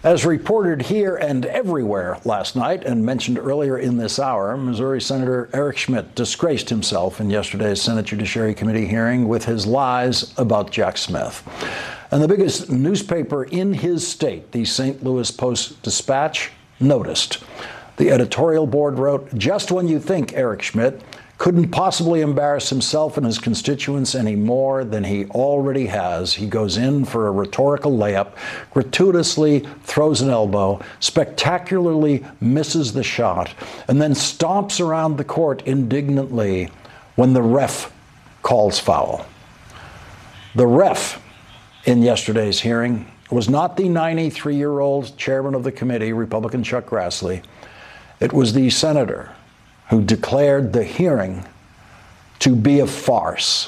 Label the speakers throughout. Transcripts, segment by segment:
Speaker 1: As reported here and everywhere last night and mentioned earlier in this hour, Missouri Senator Eric Schmitt disgraced himself in yesterday's Senate Judiciary Committee hearing with his lies about Jack Smith. And the biggest newspaper in his state, the St. Louis Post-Dispatch, noticed. The editorial board wrote, "Just when you think Eric Schmitt couldn't possibly embarrass himself and his constituents any more than he already has, he goes in for a rhetorical layup, gratuitously throws an elbow, spectacularly misses the shot, and then stomps around the court indignantly when the ref calls foul." The ref in yesterday's hearing was not the 93-year-old chairman of the committee, Republican Chuck Grassley. It was the senator who declared the hearing to be a farce.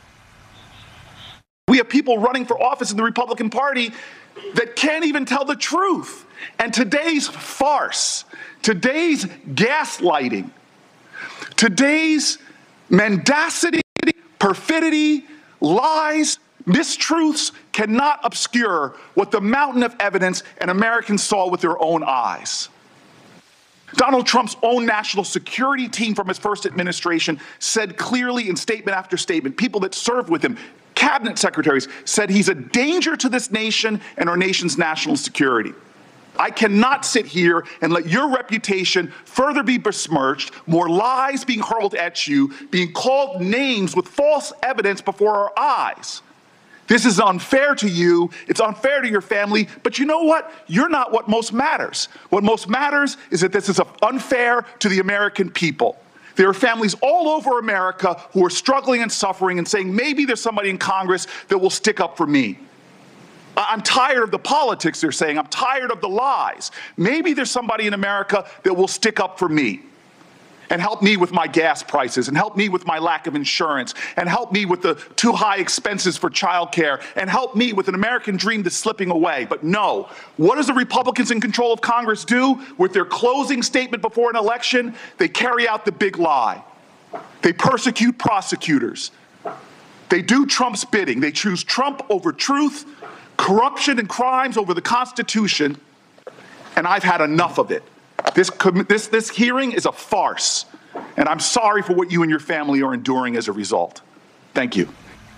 Speaker 2: We have people running for office in the Republican Party that can't even tell the truth. And today's farce, today's gaslighting, today's mendacity, perfidy, lies, mistruths cannot obscure what the mountain of evidence and Americans saw with their own eyes. Donald Trump's own national security team from his first administration said clearly in statement after statement, people that served with him, cabinet secretaries, said he's a danger to this nation and our nation's national security. I cannot sit here and let your reputation further be besmirched, more lies being hurled at you, being called names with false evidence before our eyes. This is unfair to you, it's unfair to your family, but you know what? You're not what most matters. What most matters is that this is unfair to the American people. There are families all over America who are struggling and suffering and saying, maybe there's somebody in Congress that will stick up for me. I'm tired of the politics, they're saying. I'm tired of the lies. Maybe there's somebody in America that will stick up for me and help me with my gas prices, and help me with my lack of insurance, and help me with the too high expenses for childcare, and help me with an American dream that's slipping away. But no, what does the Republicans in control of Congress do with their closing statement before an election? They carry out the big lie. They persecute prosecutors. They do Trump's bidding. They choose Trump over truth, corruption and crimes over the Constitution, and I've had enough of it. This hearing is a farce, and I'm sorry for what you and your family are enduring as a result. Thank you.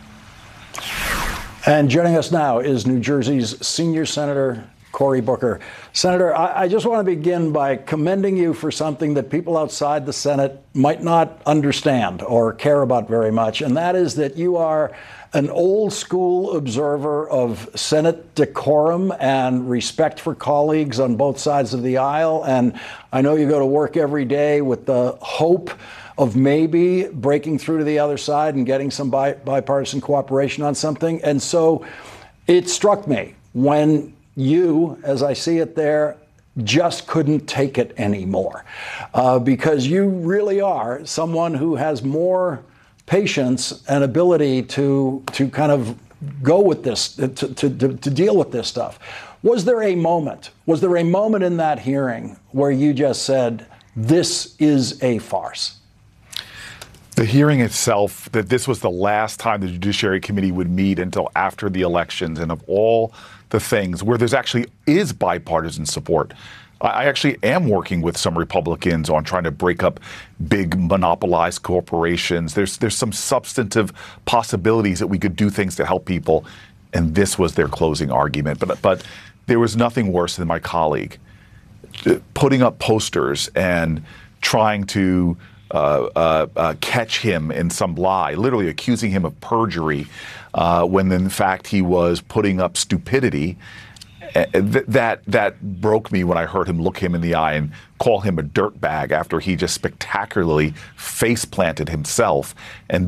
Speaker 1: And joining us now is New Jersey's senior senator, Cory Booker. Senator, I just want to begin by commending you for something that people outside the Senate might not understand or care about very much, and that is that you are an old school observer of Senate decorum and respect for colleagues on both sides of the aisle. And I know you go to work every day with the hope of maybe breaking through to the other side and getting some bipartisan cooperation on something. And so it struck me when you, as I see it there, just couldn't take it anymore, because you really are someone who has more patience and ability to kind of go with this, to deal with this stuff. Was there a moment in that hearing where you just said, this is a farce?
Speaker 3: The hearing itself, that this was the last time the Judiciary Committee would meet until after the elections, and of all the things where there's actually is bipartisan support. I actually am working with some Republicans on trying to break up big monopolized corporations. There's some substantive possibilities that we could do things to help people, and this was their closing argument. But there was nothing worse than my colleague putting up posters and trying to catch him in some lie, literally accusing him of perjury, when in fact he was putting up stupidity. That broke me when I heard him look him in the eye and call him a dirtbag after he just spectacularly face planted himself. And